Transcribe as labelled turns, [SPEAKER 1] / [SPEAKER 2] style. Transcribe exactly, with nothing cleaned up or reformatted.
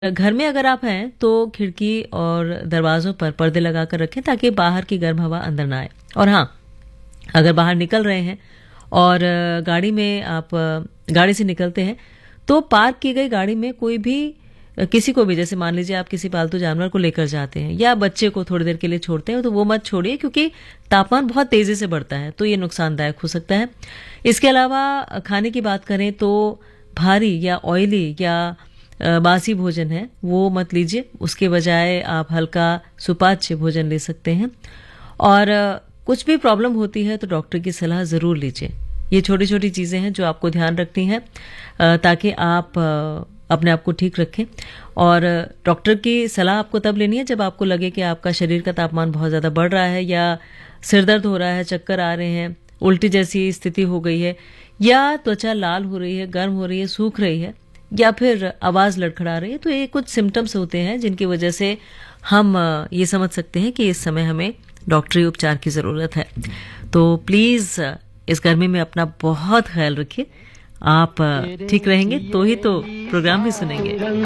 [SPEAKER 1] घर में अगर आप हैं तो खिड़की और दरवाज़ों पर पर्दे लगाकर रखें ताकि बाहर की गर्म हवा अंदर ना आए। और हाँ, अगर बाहर निकल रहे हैं और गाड़ी में आप गाड़ी से निकलते हैं तो पार्क की गई गाड़ी में कोई भी किसी को भी, जैसे मान लीजिए आप किसी पालतू जानवर को लेकर जाते हैं या बच्चे को थोड़ी देर के लिए छोड़ते हैं, तो वो मत छोड़िए क्योंकि तापमान बहुत तेज़ी से बढ़ता है तो ये नुकसानदायक हो सकता है। इसके अलावा खाने की बात करें तो भारी या ऑयली या अ, बासी भोजन है वो मत लीजिए, उसके बजाय आप हल्का सुपाच्य भोजन ले सकते हैं। और अ, कुछ भी प्रॉब्लम होती है तो डॉक्टर की सलाह ज़रूर लीजिए। ये छोटी छोटी चीज़ें हैं जो आपको ध्यान रखनी है अ, ताकि आप अ, अपने आप को ठीक रखें। और अ, डॉक्टर की सलाह आपको तब लेनी है जब आपको लगे कि आपका शरीर का तापमान बहुत ज़्यादा बढ़ रहा है या सिर दर्द हो रहा है, चक्कर आ रहे हैं, उल्टी जैसी स्थिति हो गई है या त्वचा लाल हो रही है, गर्म हो रही है, सूख रही है या फिर आवाज़ लड़खड़ा रही है। तो ये कुछ सिम्टम्स होते हैं जिनकी वजह से हम अ, ये समझ सकते हैं कि इस समय हमें डॉक्टरी उपचार की ज़रूरत है। तो प्लीज़ इस गर्मी में अपना बहुत ख्याल रखिए। आप अ, ठीक रहेंगे तो ही तो प्रोग्राम भी सुनेंगे।